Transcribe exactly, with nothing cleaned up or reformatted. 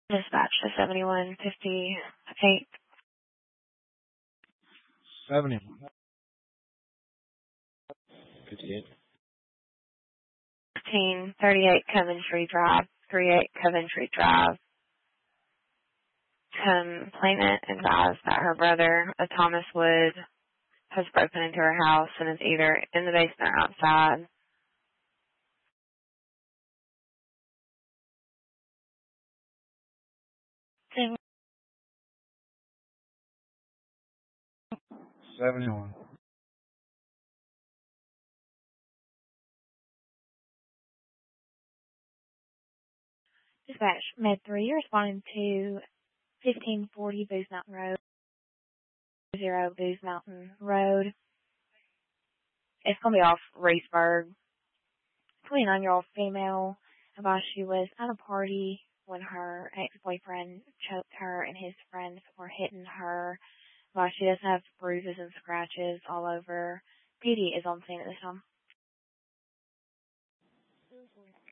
Dispatch to seventy-one fifty-eight. seventy-one fifty-eight. fifteen thirty-eight Coventry Drive, thirty-eight Coventry Drive. Complainant advised that her brother, a Thomas Wood, has broken into her house and is either in the basement or outside. seventy-one. Dispatch, Med three, you're responding to fifteen forty Booth Mountain Road, zero Booth Mountain Road. It's going to be off Reesburg. twenty-nine-year-old female advised she was at a party when her ex-boyfriend choked her and his friends were hitting her. While she does have bruises and scratches all over. P D is on scene at this time.